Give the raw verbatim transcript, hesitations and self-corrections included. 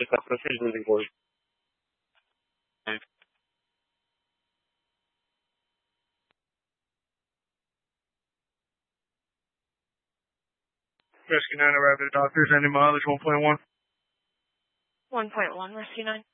Está proceed moving forward. Rescue nine arrived at the doctor's, ending mileage one point one. one point one, Rescue nine.